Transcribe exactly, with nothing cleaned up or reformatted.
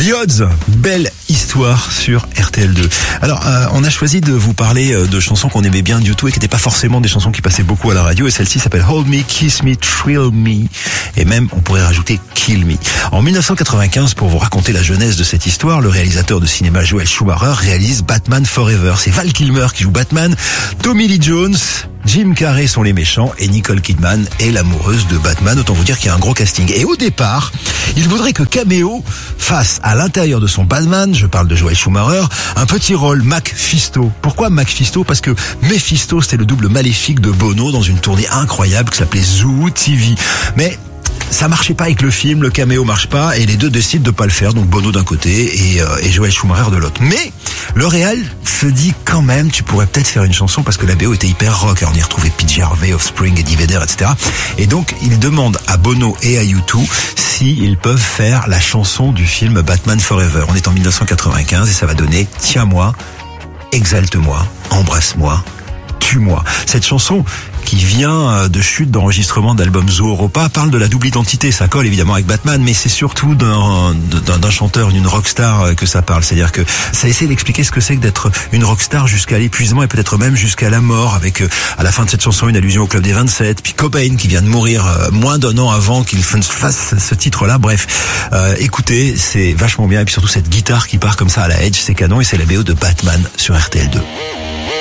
The Odds, belle histoire sur R T L deux. Alors, euh, on a choisi de vous parler de chansons qu'on aimait bien du tout et qui n'étaient pas forcément des chansons qui passaient beaucoup à la radio. Et celle-ci s'appelle Hold Me, Kiss Me, Thrill Me. Et même, on pourrait rajouter Kill Me. En mille neuf cent quatre-vingt-quinze, pour vous raconter la genèse de cette histoire, le réalisateur de cinéma Joel Schumacher réalise Batman Forever. C'est Val Kilmer qui joue Batman, Tommy Lee Jones, Jim Carrey sont les méchants et Nicole Kidman est l'amoureuse de Batman. Autant vous dire qu'il y a un gros casting. Et au départ, il voudrait que Cameo fasse à l'intérieur de son Batman, je parle de Joel Schumacher, un petit rôle Mephisto. Pourquoi Mephisto? Parce que Mephisto, c'était le double maléfique de Bono dans une tournée incroyable qui s'appelait Zoo T V. Mais ça marchait pas avec le film, le caméo marche pas et les deux décident de pas le faire, donc Bono d'un côté et, euh, et Joel Schumacher de l'autre. Mais le réal se dit quand même, tu pourrais peut-être faire une chanson parce que la B O était hyper rock. Alors on y retrouvait P J Harvey, Offspring, Eddie Vedder, et cetera. Et donc il demande à Bono et à U deux s'ils peuvent faire la chanson du film Batman Forever. On est en mille neuf cent quatre-vingt-quinze et ça va donner Tiens-moi, exalte-moi, embrasse-moi, tue-moi. Cette chanson qui vient de chute d'enregistrement d'albums Zoo Europa parle de la double identité. Ça colle évidemment avec Batman, mais c'est surtout d'un, d'un, d'un chanteur, d'une rockstar que ça parle. C'est-à-dire que ça essaie d'expliquer ce que c'est que d'être une rockstar jusqu'à l'épuisement et peut-être même jusqu'à la mort, avec à la fin de cette chanson une allusion au Club des vingt-sept, puis Cobain qui vient de mourir moins d'un an avant qu'il fasse ce titre-là. Bref, euh, écoutez, c'est vachement bien et puis surtout cette guitare qui part comme ça à la Edge, c'est canon et c'est la B O de Batman sur R T L deux.